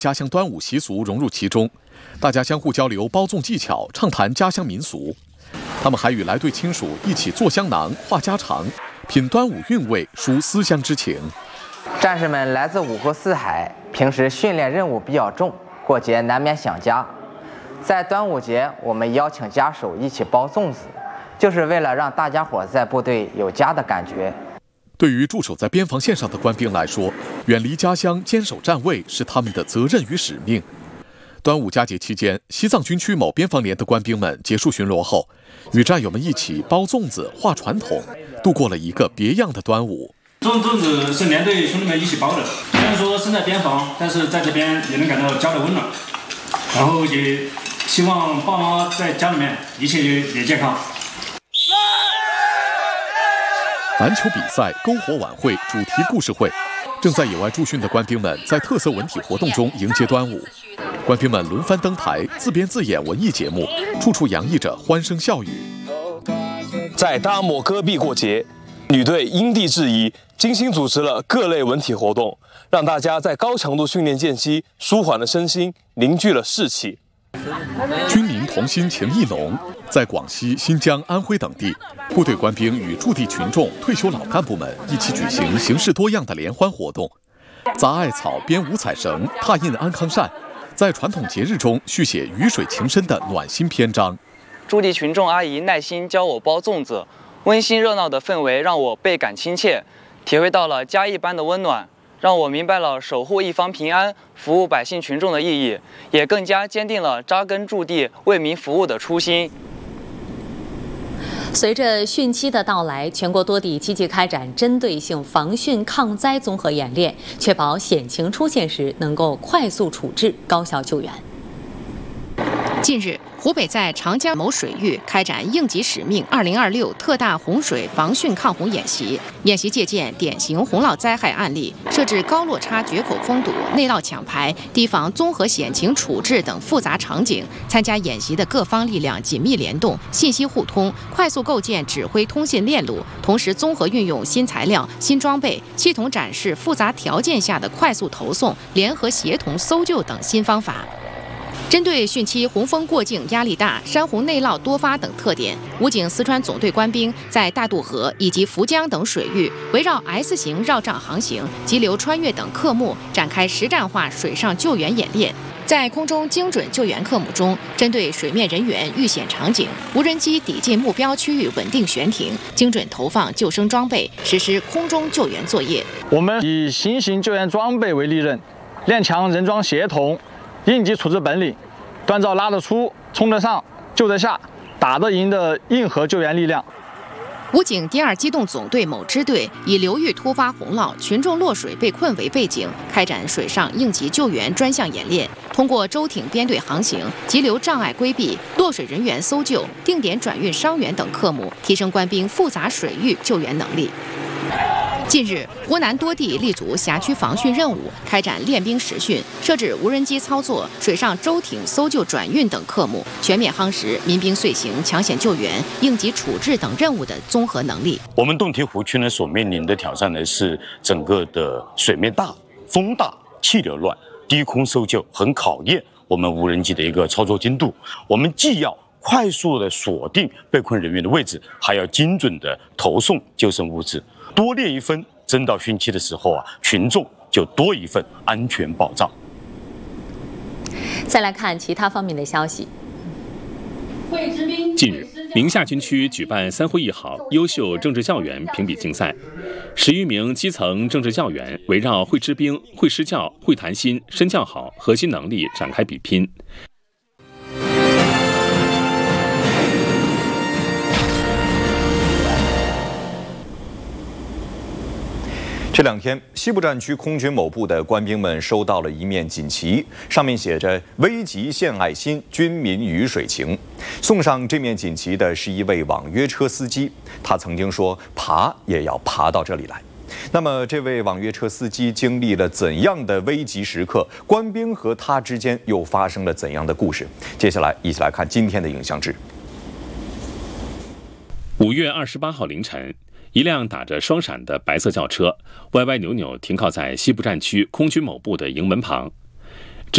家乡端午习俗融入其中，大家相互交流包粽技巧，畅谈家乡民俗。他们还与来队亲属一起做香囊、话家常，品端午韵味，抒思乡之情。 战士们来自五湖四海，平时训练任务比较重，过节难免想家。在端午节，我们邀请家属一起包粽子，就是为了让大家伙在部队有家的感觉。 对于驻守在边防线上的官兵来说，远离家乡坚守站位是他们的责任与使命。端午佳节期间，西藏军区某边防连的官兵们结束巡逻后，与战友们一起包粽子、画传统，度过了一个别样的端午。 粽子是连队兄弟们一起包的，虽然说身在边防，但是在这边也能感到家的温暖。然后也希望爸妈在家里面一切也健康。 篮球比赛、篝火晚会、主题故事会，正在野外驻训的官兵们在特色文体活动中迎接端午。官兵们轮番登台，自编自演文艺节目，处处洋溢着欢声笑语。 在大漠戈壁过节，女队因地制宜，精心组织了各类文体活动，让大家在高强度训练间隙舒缓了身心，凝聚了士气。 军民同心，情谊浓。在广西、新疆、安徽等地，部队官兵与驻地群众、退休老干部们一起举行形式多样的联欢活动，砸艾草、编五彩绳、拓印安康扇，在传统节日中续写鱼水情深的暖心篇章。 驻地群众阿姨耐心教我包粽子，温馨热闹的氛围让我倍感亲切，体会到了家一般的温暖，让我明白了守护一方平安、服务百姓群众的意义，也更加坚定了扎根驻地、为民服务的初心。 随着汛期的到来，全国多地积极开展针对性防汛抗灾综合演练，确保险情出现时能够快速处置、高效救援。 近日，湖北在长江某水域开展应急使命2026特大洪水防汛抗洪演习。演习借鉴典型洪涝灾害案例，设置高落差决口封堵、内涝抢排、堤防综合险情处置等复杂场景。参加演习的各方力量紧密联动，信息互通，快速构建指挥通信链路，同时综合运用新材料、新装备，系统展示复杂条件下的快速投送、联合协同搜救等新方法。针对汛期洪峰过境压力大、山洪内涝多发等特点，武警四川总队官兵在大渡河以及涪江等水域，围绕 S 型绕障航行、急流穿越等科目展开实战化水上救援演练。在空中精准救援科目中，针对水面人员遇险场景，无人机抵近目标区域稳定悬停，精准投放救生装备，实施空中救援作业。 我们以新型救援装备为利刃，练强人装协同、应急处置本领，锻造拉得出、冲得上、救得下、打得赢的硬核救援力量。 武警第2机动总队某支队以流域突发洪涝、群众落水被困为背景，开展水上应急救援专项演练，通过舟艇编队航行、急流障碍规避、落水人员搜救、定点转运伤员等科目，提升官兵复杂水域救援能力。近日，湖南多地立足辖区防汛任务，开展练兵实训，设置无人机操作、水上舟艇搜救转运等科目，全面夯实民兵遂行抢险救援、应急处置等任务的综合能力。 我们洞庭湖区呢所面临的挑战呢是整个的水面大、风大、气流乱，低空搜救很考验我们无人机的一个操作精度。我们既要快速的锁定被困人员的位置，还要精准的投送救生物资。多练一分，真到汛期的时候群众就多一份安全保障。 再来看其他方面的消息。 近日，宁夏军区举办3会1好优秀政治教员评比竞赛，10余名基层政治教员围绕会治兵、会施教、会谈心、身教好核心能力展开比拼。 这2天，西部战区空军某部的官兵们收到了一面锦旗，上面写着“危急献爱心，军民鱼水情”。送上这面锦旗的是一位网约车司机，他曾经说：“爬也要爬到这里来。”那么，这位网约车司机经历了怎样的危急时刻？官兵和他之间又发生了怎样的故事？接下来，一起来看今天的影像志。 5月28号凌晨。一辆打着双闪的白色轿车歪歪扭扭停靠在西部战区空军某部的营门旁，